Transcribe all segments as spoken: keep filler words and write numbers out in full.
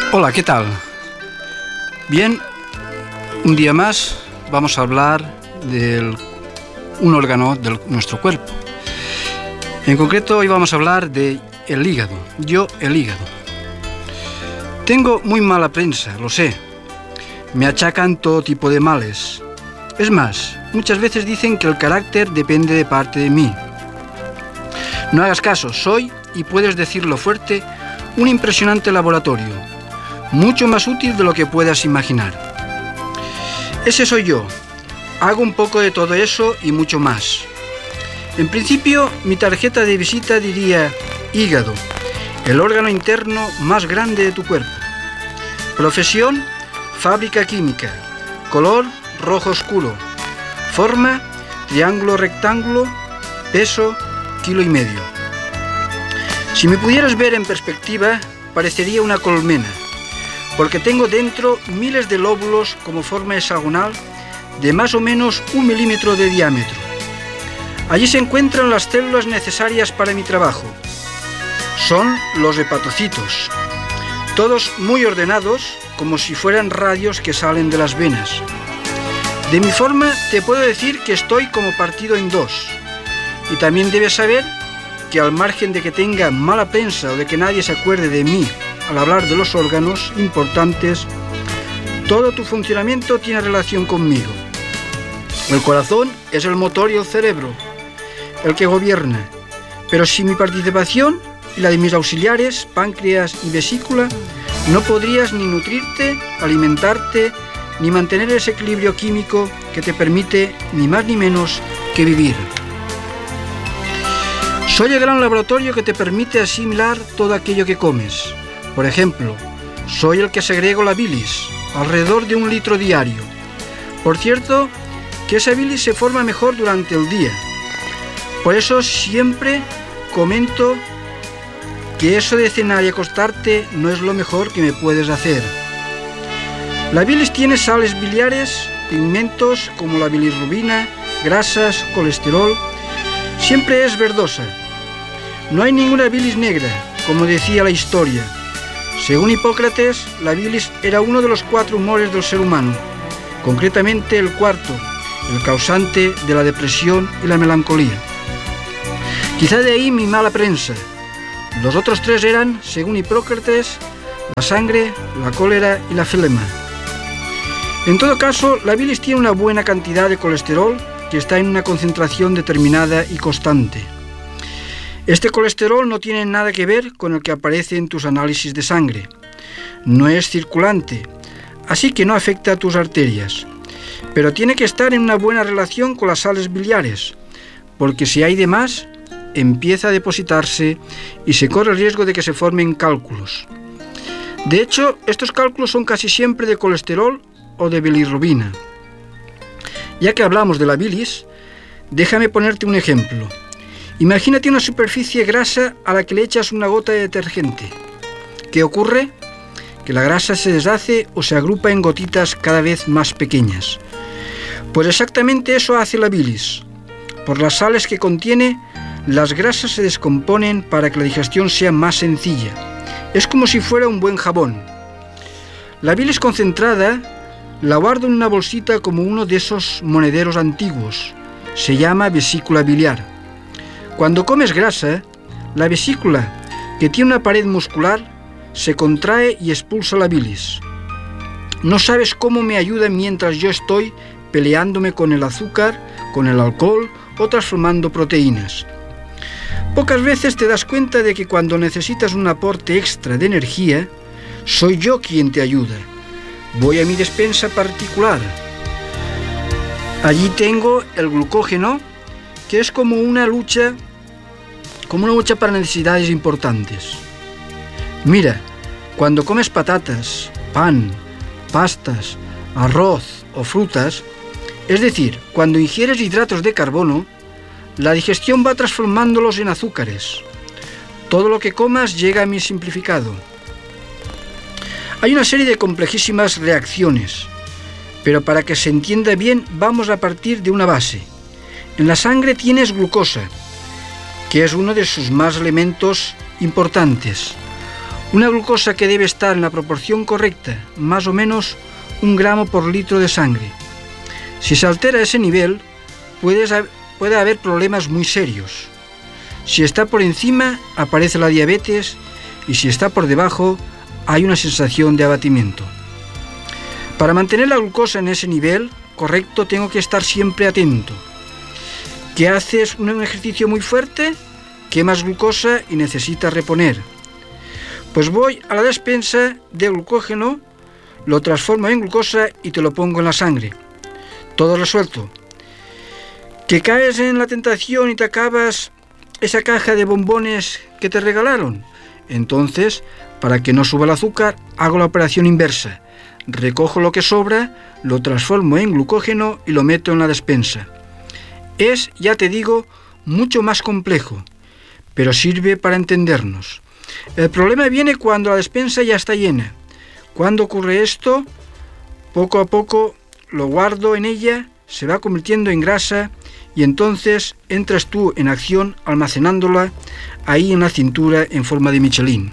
Hola, ¿qué tal? Bien, un día más vamos a hablar de un órgano de nuestro cuerpo. En concreto, hoy vamos a hablar de el hígado. Yo, el hígado. Tengo muy mala prensa, lo sé. Me achacan todo tipo de males. Es más, muchas veces dicen que el carácter depende de parte de mí. No hagas caso, soy, y puedes decirlo fuerte, un impresionante laboratorio, mucho más útil de lo que puedas imaginar. Ese soy yo. Hago un poco de todo eso y mucho más. En principio, mi tarjeta de visita diría hígado, el órgano interno más grande de tu cuerpo. Profesión, fábrica química. Color, rojo oscuro. Forma, triángulo rectángulo. Peso, kilo y medio. Si me pudieras ver en perspectiva, parecería una colmena, porque tengo dentro miles de lóbulos como forma hexagonal de más o menos un milímetro de diámetro. Allí se encuentran las células necesarias para mi trabajo. Son los hepatocitos, todos muy ordenados, como si fueran radios que salen de las venas. De mi forma te puedo decir que estoy como partido en dos, y también debes saber que al margen de que tenga mala prensa o de que nadie se acuerde de mí al hablar de los órganos importantes, todo tu funcionamiento tiene relación conmigo. El corazón es el motor y el cerebro, el que gobierna, pero sin mi participación y la de mis auxiliares, páncreas y vesícula, no podrías ni nutrirte, alimentarte, ni mantener ese equilibrio químico que te permite ni más ni menos que vivir. Soy el gran laboratorio que te permite asimilar todo aquello que comes. Por ejemplo, soy el que segrego la bilis, alrededor de un litro diario. Por cierto, que esa bilis se forma mejor durante el día. Por eso siempre comento que eso de cenar y acostarte no es lo mejor que me puedes hacer. La bilis tiene sales biliares, pigmentos como la bilirrubina, grasas, colesterol. Siempre es verdosa. No hay ninguna bilis negra, como decía la historia. Según Hipócrates, la bilis era uno de los cuatro humores del ser humano, concretamente el cuarto, el causante de la depresión y la melancolía. Quizá de ahí mi mala prensa. Los otros tres eran, según Hipócrates, la sangre, la cólera y la flema. En todo caso, la bilis tiene una buena cantidad de colesterol que está en una concentración determinada y constante. Este colesterol no tiene nada que ver con el que aparece en tus análisis de sangre. No es circulante, así que no afecta a tus arterias. Pero tiene que estar en una buena relación con las sales biliares, porque si hay de más, empieza a depositarse y se corre el riesgo de que se formen cálculos. De hecho, estos cálculos son casi siempre de colesterol o de bilirrubina. Ya que hablamos de la bilis, déjame ponerte un ejemplo. Imagínate una superficie grasa a la que le echas una gota de detergente. ¿Qué ocurre? Que la grasa se deshace o se agrupa en gotitas cada vez más pequeñas. Pues exactamente eso hace la bilis. Por las sales que contiene, las grasas se descomponen para que la digestión sea más sencilla. Es como si fuera un buen jabón. La bilis concentrada la guardo en una bolsita como uno de esos monederos antiguos. Se llama vesícula biliar. Cuando comes grasa, la vesícula, que tiene una pared muscular, se contrae y expulsa la bilis. No sabes cómo me ayuda mientras yo estoy peleándome con el azúcar, con el alcohol o transformando proteínas. Pocas veces te das cuenta de que cuando necesitas un aporte extra de energía, soy yo quien te ayuda. Voy a mi despensa particular. Allí tengo el glucógeno, que es como una lucha, como una lucha para necesidades importantes. Mira, cuando comes patatas, pan, pastas, arroz o frutas, es decir, cuando ingieres hidratos de carbono, la digestión va transformándolos en azúcares. Todo lo que comas llega a mi simplificado. Hay una serie de complejísimas reacciones, pero para que se entienda bien vamos a partir de una base. En la sangre tienes glucosa, que es uno de sus más elementos importantes. Una glucosa que debe estar en la proporción correcta, más o menos un gramo por litro de sangre. Si se altera ese nivel, puedes, puede haber problemas muy serios. Si está por encima, aparece la diabetes, y si está por debajo, hay una sensación de abatimiento. Para mantener la glucosa en ese nivel correcto, tengo que estar siempre atento. ¿Que haces un ejercicio muy fuerte? Quemas glucosa y necesitas reponer. Pues voy a la despensa de glucógeno, lo transformo en glucosa y te lo pongo en la sangre. Todo resuelto. ¿Que caes en la tentación y te acabas esa caja de bombones que te regalaron? Entonces, para que no suba el azúcar, hago la operación inversa. Recojo lo que sobra, lo transformo en glucógeno y lo meto en la despensa. Es, ya te digo, mucho más complejo, pero sirve para entendernos. El problema viene cuando la despensa ya está llena. Cuando ocurre esto, poco a poco lo guardo en ella, se va convirtiendo en grasa y entonces entras tú en acción almacenándola ahí en la cintura en forma de Michelin.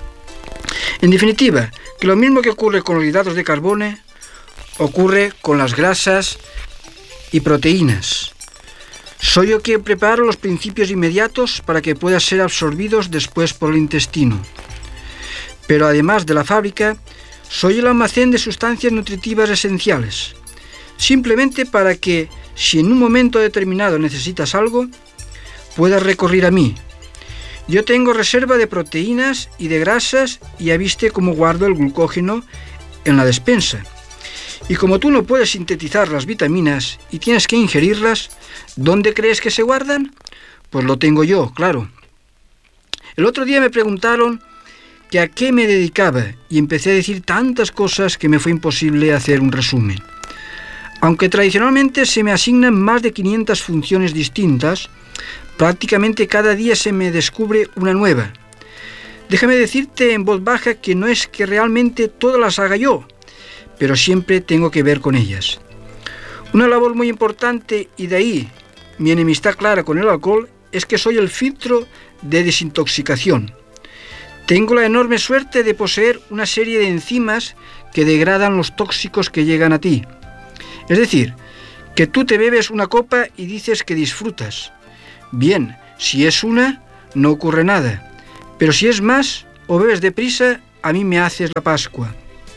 En definitiva, que lo mismo que ocurre con los hidratos de carbono, ocurre con las grasas y proteínas. Soy yo quien preparo los principios inmediatos para que puedan ser absorbidos después por el intestino. Pero además de la fábrica, soy el almacén de sustancias nutritivas esenciales, simplemente para que, si en un momento determinado necesitas algo, puedas recurrir a mí. Yo tengo reserva de proteínas y de grasas y ya viste cómo guardo el glucógeno en la despensa. Y como tú no puedes sintetizar las vitaminas y tienes que ingerirlas, ¿dónde crees que se guardan? Pues lo tengo yo, claro. El otro día me preguntaron que a qué me dedicaba y empecé a decir tantas cosas que me fue imposible hacer un resumen. Aunque tradicionalmente se me asignan más de quinientas funciones distintas, prácticamente cada día se me descubre una nueva. Déjame decirte en voz baja que no es que realmente todas las haga yo, pero siempre tengo que ver con ellas. Una labor muy importante, y de ahí mi enemistad clara con el alcohol, es que soy el filtro de desintoxicación. Tengo la enorme suerte de poseer una serie de enzimas que degradan los tóxicos que llegan a ti. Es decir, que tú te bebes una copa y dices que disfrutas. Bien, si es una, no ocurre nada. Pero si es más, o bebes deprisa, a mí me haces la Pascua.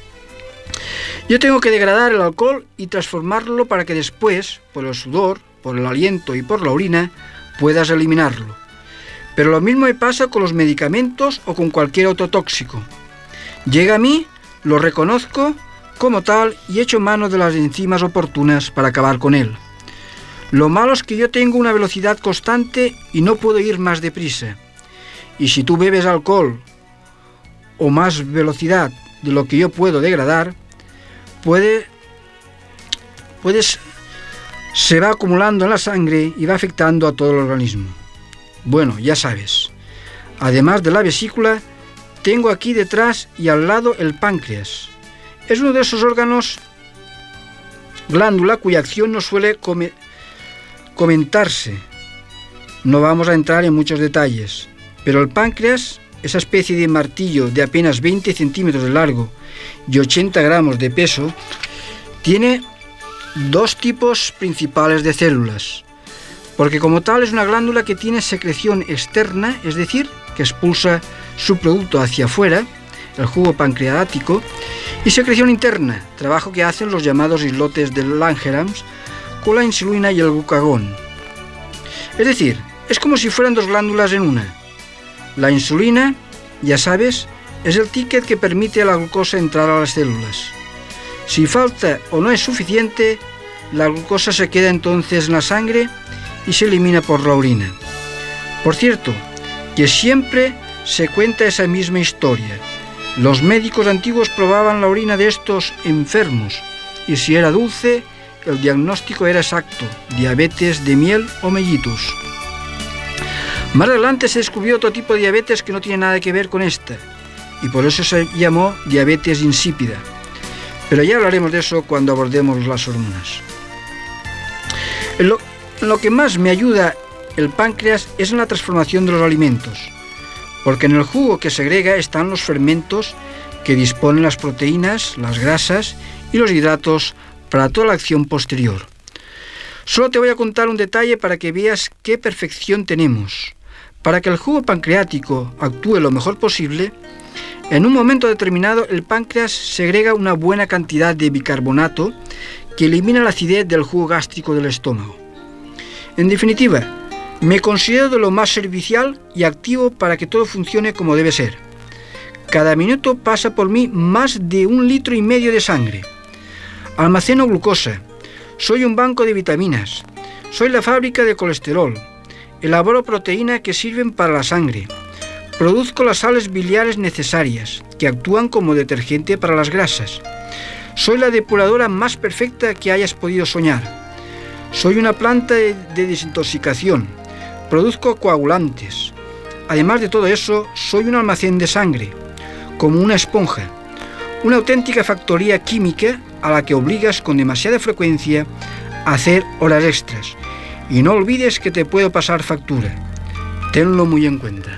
Yo tengo que degradar el alcohol y transformarlo para que después, por el sudor, por el aliento y por la orina, puedas eliminarlo. Pero lo mismo me pasa con los medicamentos o con cualquier otro tóxico. Llega a mí, lo reconozco como tal y echo mano de las enzimas oportunas para acabar con él. Lo malo es que yo tengo una velocidad constante y no puedo ir más deprisa. Y si tú bebes alcohol o más velocidad de lo que yo puedo degradar, puede, puedes, se va acumulando en la sangre y va afectando a todo el organismo. Bueno, ya sabes, además de la vesícula, tengo aquí detrás y al lado el páncreas. Es uno de esos órganos, glándula, cuya acción no suele come, comentarse. No vamos a entrar en muchos detalles, pero el páncreas, esa especie de martillo de apenas veinte centímetros de largo y ochenta gramos de peso, tiene dos tipos principales de células, porque como tal es una glándula que tiene secreción externa, es decir, que expulsa su producto hacia afuera, el jugo pancreático, y secreción interna, trabajo que hacen los llamados islotes de Langerhans con la insulina y el glucagón. Es decir, es como si fueran dos glándulas en una. La insulina, ya sabes, es el ticket que permite a la glucosa entrar a las células. Si falta o no es suficiente, la glucosa se queda entonces en la sangre y se elimina por la orina. Por cierto, que siempre se cuenta esa misma historia. Los médicos antiguos probaban la orina de estos enfermos y si era dulce, el diagnóstico era exacto: diabetes de miel o mellitus. Más adelante se descubrió otro tipo de diabetes que no tiene nada que ver con esta, y por eso se llamó diabetes insípida. Pero ya hablaremos de eso cuando abordemos las hormonas. En lo, en lo que más me ayuda el páncreas es en la transformación de los alimentos. porque en el jugo que segrega están los fermentos que disponen las proteínas, las grasas y los hidratos para toda la acción posterior. Solo te voy a contar un detalle para que veas qué perfección tenemos. Para que el jugo pancreático actúe lo mejor posible, en un momento determinado el páncreas segrega una buena cantidad de bicarbonato que elimina la acidez del jugo gástrico del estómago. En definitiva, me considero de lo más servicial y activo para que todo funcione como debe ser. Cada minuto pasa por mí más de un litro y medio de sangre. Almaceno glucosa. Soy un banco de vitaminas. Soy la fábrica de colesterol. Elaboro proteínas que sirven para la sangre. Produzco las sales biliares necesarias, que actúan como detergente para las grasas. Soy la depuradora más perfecta que hayas podido soñar. Soy una planta de, de desintoxicación. Produzco coagulantes. Además de todo eso, soy un almacén de sangre, como una esponja. Una auténtica factoría química a la que obligas con demasiada frecuencia a hacer horas extras. Y no olvides que te puedo pasar factura. Tenlo muy en cuenta.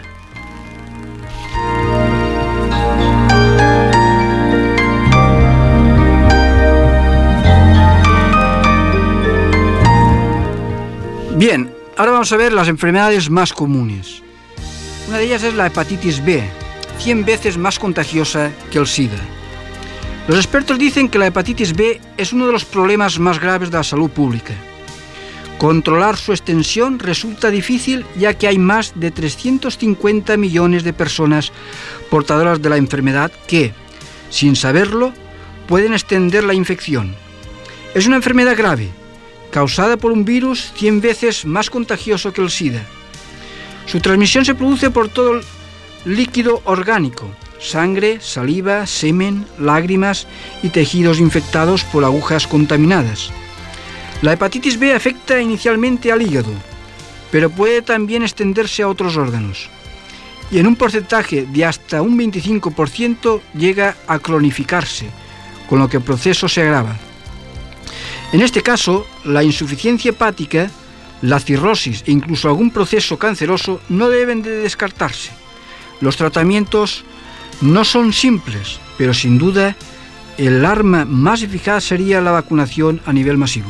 Bien, ahora vamos a ver las enfermedades más comunes. Una de ellas es la hepatitis B, cien veces más contagiosa que el SIDA. Los expertos dicen que la hepatitis B es uno de los problemas más graves de la salud pública. Controlar su extensión resulta difícil, ya que hay más de trescientos cincuenta millones de personas portadoras de la enfermedad que, sin saberlo, pueden extender la infección. Es una enfermedad grave, causada por un virus cien veces más contagioso que el SIDA. Su transmisión se produce por todo el líquido orgánico, sangre, saliva, semen, lágrimas y tejidos infectados por agujas contaminadas. La hepatitis B afecta inicialmente al hígado, pero puede también extenderse a otros órganos. Y en un porcentaje de hasta un veinticinco por ciento llega a cronificarse, con lo que el proceso se agrava. En este caso, la insuficiencia hepática, la cirrosis e incluso algún proceso canceroso no deben de descartarse. Los tratamientos no son simples, pero sin duda el arma más eficaz sería la vacunación a nivel masivo.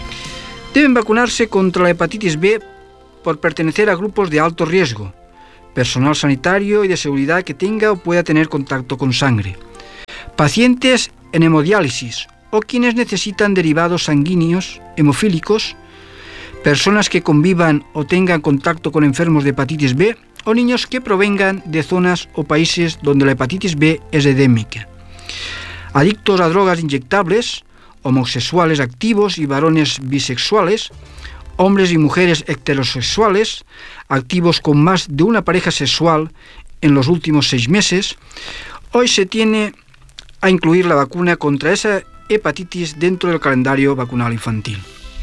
Deben vacunarse contra la hepatitis B por pertenecer a grupos de alto riesgo, personal sanitario y de seguridad que tenga o pueda tener contacto con sangre, pacientes en hemodiálisis o quienes necesitan derivados sanguíneos hemofílicos, personas que convivan o tengan contacto con enfermos de hepatitis B o niños que provengan de zonas o países donde la hepatitis B es endémica. Adictos a drogas inyectables, homosexuales activos y varones bisexuales, hombres y mujeres heterosexuales, activos con más de una pareja sexual en los últimos seis meses. Hoy se tiene a incluir la vacuna contra esa hepatitis dentro del calendario vacunal infantil.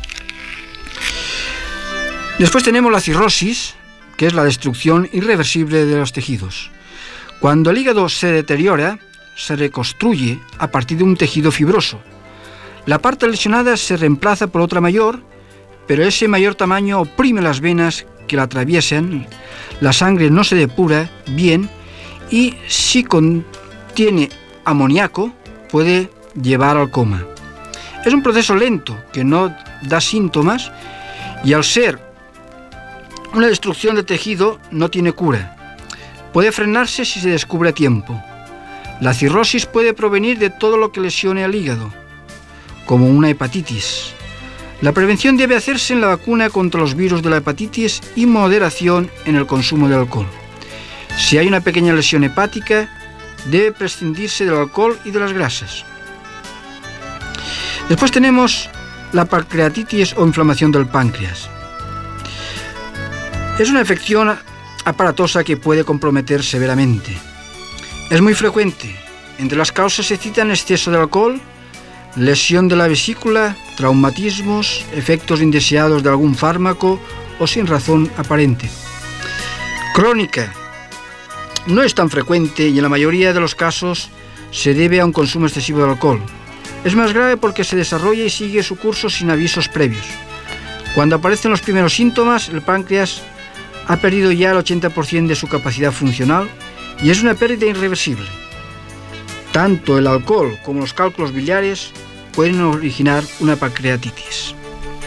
Después tenemos la cirrosis, que es la destrucción irreversible de los tejidos. Cuando el hígado se deteriora, se reconstruye a partir de un tejido fibroso. La parte lesionada se reemplaza por otra mayor, pero ese mayor tamaño oprime las venas que la atraviesan, la sangre no se depura bien y si contiene amoníaco puede llevar al coma. Es un proceso lento que no da síntomas y al ser una destrucción de tejido no tiene cura. Puede frenarse si se descubre a tiempo. La cirrosis puede provenir de todo lo que lesione al hígado, como una hepatitis. La prevención debe hacerse en la vacuna contra los virus de la hepatitis y moderación en el consumo de alcohol. Si hay una pequeña lesión hepática, debe prescindirse del alcohol y de las grasas. Después tenemos la pancreatitis o inflamación del páncreas. Es una afección aparatosa que puede comprometer severamente. Es muy frecuente. Entre las causas se citan exceso de alcohol, lesión de la vesícula, traumatismos, efectos indeseados de algún fármaco o sin razón aparente. Crónica. No es tan frecuente y en la mayoría de los casos se debe a un consumo excesivo de alcohol. Es más grave porque se desarrolla y sigue su curso sin avisos previos. Cuando aparecen los primeros síntomas, el páncreas ha perdido ya el ochenta por ciento de su capacidad funcional y es una pérdida irreversible. Tanto el alcohol como los cálculos biliares pueden originar una pancreatitis.